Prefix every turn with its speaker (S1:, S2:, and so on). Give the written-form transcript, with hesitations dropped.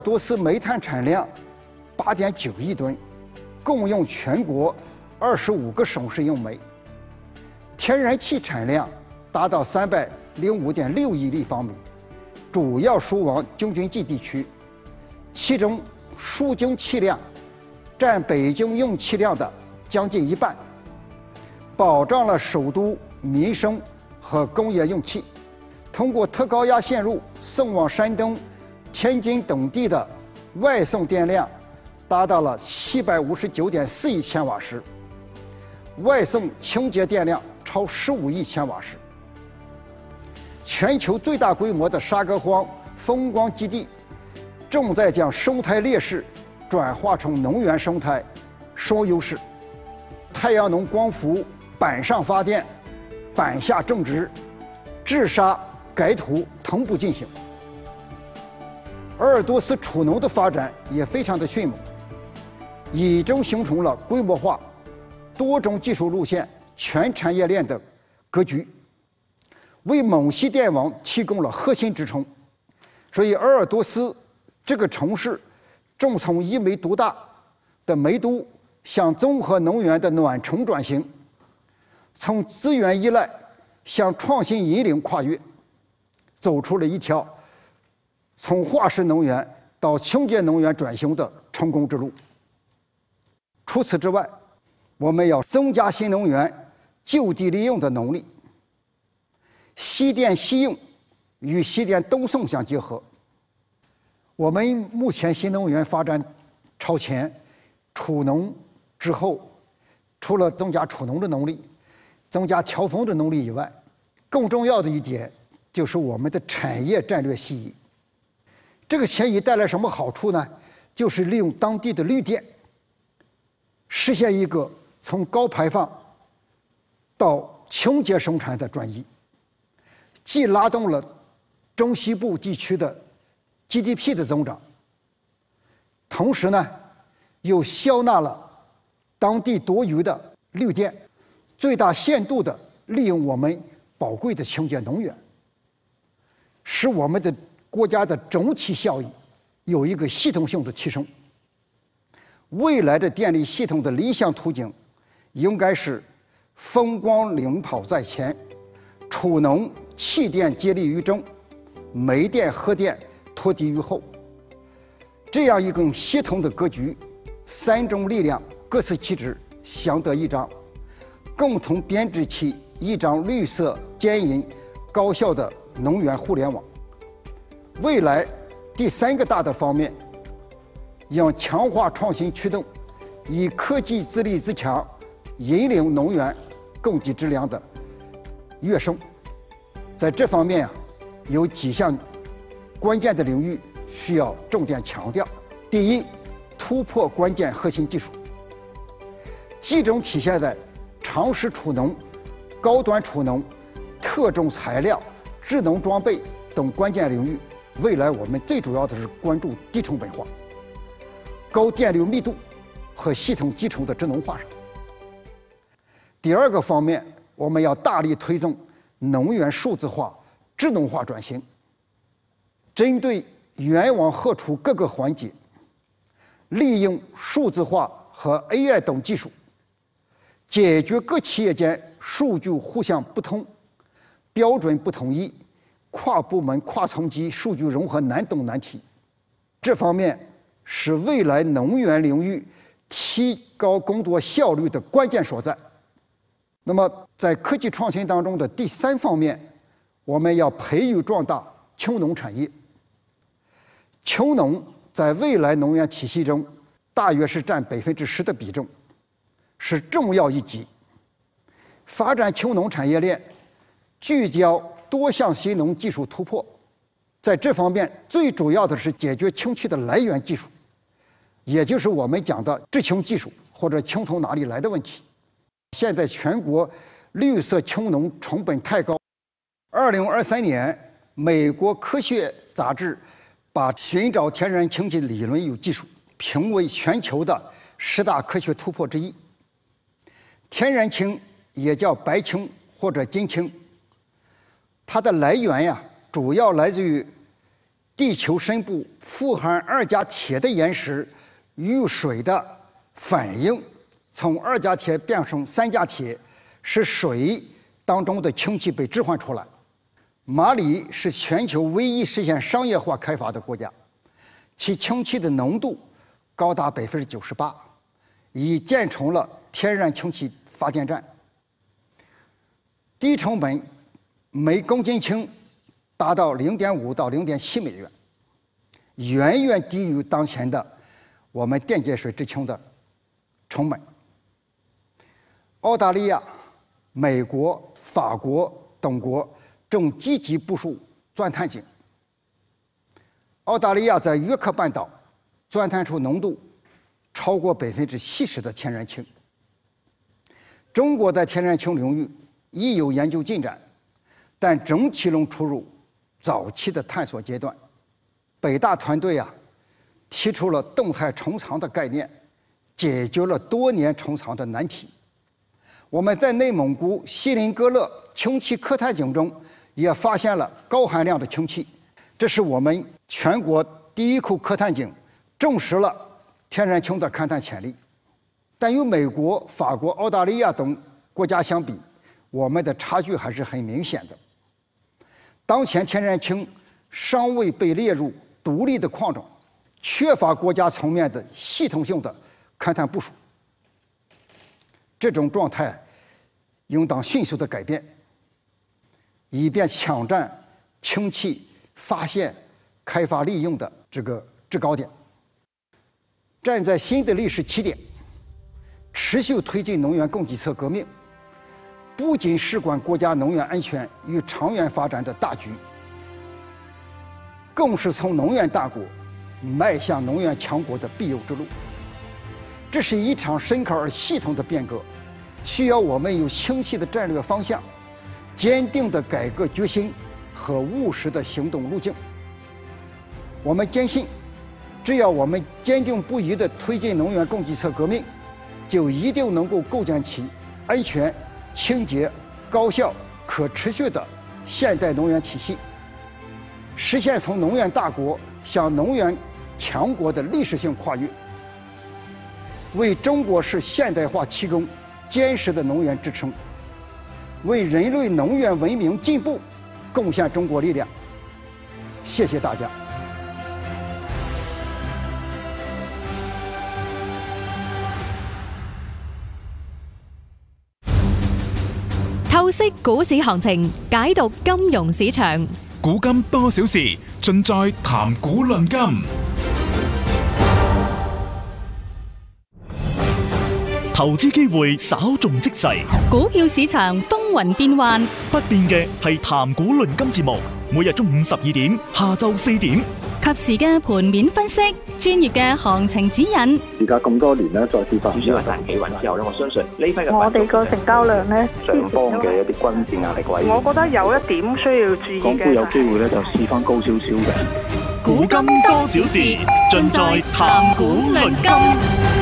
S1: 多斯煤炭产量8.9亿吨，共用全国25个省市用煤。天然气产量达到305.6亿立方米，主要输往京津冀地区，其中输京气量占北京用气量的将近一半，保障了首都民生和工业用气。通过特高压线路送往山东、天津等地的外送电量达到了759.4亿千瓦时，外送清洁电量超15亿千瓦时。全球最大规模的沙格荒风光基地正在将生态劣势转化成能源生态双优势。太阳能光伏板上发电、板下种植、治沙改土同步进行。鄂尔多斯储能的发展也非常的迅猛，已经形成了规模化、多种技术路线、全产业链的格局，为蒙西电网提供了核心支撑。所以鄂尔多斯这个城市正从一煤独大的煤都向综合能源的暖城转型，从资源依赖向创新引领跨越，走出了一条从化石能源到清洁能源转型的成功之路。除此之外，我们要增加新能源就地利用的能力，西电西用与西电东送相结合。我们目前新能源发展超前，储能之后，除了增加储能的能力、增加调峰的能力以外，更重要的一点就是我们的产业战略西移。这个迁移带来什么好处呢？就是利用当地的绿电，实现一个从高排放到清洁生产的转移，既拉动了中西部地区的 GDP 的增长，同时呢，又消纳了当地多余的绿电，最大限度地利用我们宝贵的清洁能源，使我们的国家的整体效益有一个系统性的提升。未来的电力系统的理想途径，应该是风光领跑在前，储能、气电接力于正，煤电、核电拖地于后。这样一个协同的格局，三种力量各司其职，相得益彰，共同编织起一张绿色、坚韧、高效的能源互联网。未来第三个大的方面，应强化创新驱动，以科技自立自强，引领能源供给质量的跃升。在这方面有几项关键的领域需要重点强调。第一，突破关键核心技术，集中体现在长时储能、高端储能、特种材料、智能装备等关键领域。未来我们最主要的是关注低成本化、高电流密度和系统集成的智能化上。第二个方面，我们要大力推动能源数字化、智能化转型，针对源网荷储各个环节，利用数字化和 AI 等技术，解决各企业间数据互相不通、标准不统一、跨部门、跨层级数据融合难等难题。这方面是未来能源领域提高工作效率的关键所在。那么，在科技创新当中的第三方面，我们要培育壮大氢能产业。氢能在未来能源体系中，大约是占10%的比重，是重要一级。发展氢能产业链，聚焦多项新能技术突破，在这方面最主要的是解决氢气的来源技术，也就是我们讲的制氢技术或者氢从哪里来的问题。现在全国绿色氢能成本太高。2023年，美国科学杂志把寻找天然氢气理论与技术评为全球的10大科学突破之一。天然氢也叫白氢或者金氢，它的来源主要来自于地球深部富含二价铁的岩石遇水的反应，从二价铁变成三价铁，使水当中的氢气被置换出来。马里是全球唯一实现商业化开发的国家，其氢气的浓度高达98%，已建成了天然氢气发电站。低成本，每公斤氢达到0.5到0.7美元，远远低于当前的我们电解水制氢的成本。澳大利亚、美国、法国等国正积极部署钻探井。澳大利亚在约克半岛钻探出浓度超过70%的天然氢。中国在天然氢领域亦有研究进展，但整体仍处于早期的探索阶段。北大团队提出了动态成藏的概念，解决了多年成藏的难题。我们在内蒙古锡林郭勒氢气勘探井中也发现了高含量的氢气，这是我们全国第一口勘探井，证实了天然氢的勘探潜力。但与美国、法国、澳大利亚等国家相比，我们的差距还是很明显的。当前天然氢尚未被列入独立的矿种，缺乏国家层面的系统性的勘探部署。这种状态应当迅速的改变，以便抢占氢气发现、开发、利用的这个制高点。站在新的历史起点，持续推进能源供给侧革命，不仅事关国家能源安全与长远发展的大局，更是从能源大国迈向能源强国的必由之路。这是一场深刻而系统的变革，需要我们有清晰的战略方向、坚定的改革决心和务实的行动路径。我们坚信，只要我们坚定不移地推进能源供给侧革命，就一定能够构建起安全、清洁、高效、可持续的现代能源体系，实现从能源大国向能源强国的历史性跨越，为中国式现代化提供坚实的能源支撑，为人类能源文明进步贡献中国力量。谢谢大家。
S2: 透析股市行情，解讀金融市場。
S3: 古今多少事，盡在談股論金。
S4: 投資機會稍縱即逝，
S2: 股票市場風雲變幻，
S4: 不變嘅係談股論金節目，每日中午12點，下晝4點，
S2: 及時嘅盤面分析，專業嘅行情指引。
S5: 而家咁多年咧，再次發
S6: 主要係大企穩之後咧，我相信呢批嘅
S7: 我哋個成交量咧，
S5: 上方嘅一啲均線壓力位，
S7: 我覺得有一點需要注意嘅。
S5: 港股有機會咧就試翻高少少嘅。
S4: 古今多少事，盡在談股論金。